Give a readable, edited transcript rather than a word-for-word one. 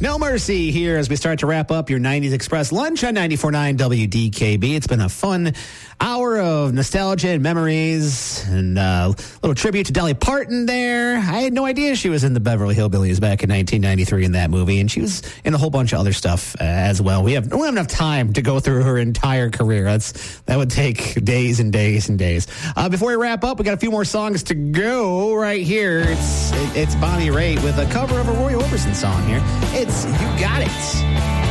No Mercy here as we start to wrap up your 90s Express lunch on 94.9 WDKB. It's been a fun hour of nostalgia and memories and a little tribute to Dolly Parton there. I had no idea she was in the Beverly Hillbillies back in 1993 in that movie, and she was in a whole bunch of other stuff as well. We don't have enough time to go through her entire career. That would take days and days and days. Before we wrap up, we got a few more songs to go right here. It's Bonnie Raitt with a cover of a Roy Orbison song here. It's You Got It.